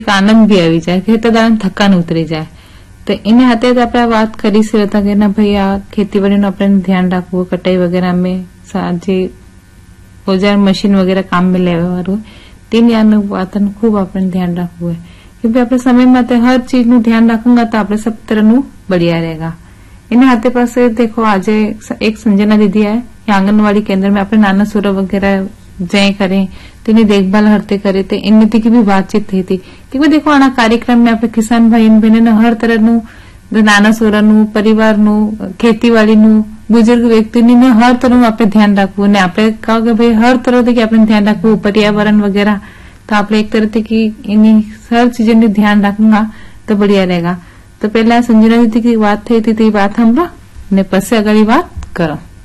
આનંદ બી આવી જાય, ખેતર થકાન ઉતરી જાય. તો એને હાથે આપણે વાત કરી છે કે ના ભાઈ આ ખેતીવાડીનું આપણે ધ્યાન રાખવું, કટાઈ વગેરે में જે ઓજાર મશીન વગેરે કામ में લેવાનું તેની આનું વાતનું ખૂબ આપણે ધ્યાન રાખવું હોય કે ભાઈ આપણે સમયમાં હર ચીજનું ધ્યાન રાખूंगा तो આપણે सब तरहનું बढ़िया रहेगा. એને હાથે પાસે देखो આજે એક સંજના દીદી है आंगनवाड़ी केंद्र में આપણે નાના સુરા वगैरह जय करें तेनी देखभाल हरते करे तो इनमें की भी बातचीत थी थी कि भाई देखो आना कार्यक्रम में आप किसान भाई बहनों हर तरह नाना सोराનું પરિવારનું ખેતીવાડીનું બુજુર્ગ વ્યક્તિની હર તરફ આપણે ધ્યાન રાખવું ને આપણે કહો કે ભાઈ હર તરફથી આપણે ધ્યાન રાખવું पर्यावरण वगैरह तो આપણે एक तरह की इन्हीं हर चीजों ने ध्यान रखूंगा तो बढ़िया रहेगा. तो पहला संजना दीदी की बात थी बात हम ने पसे अगली बात करो.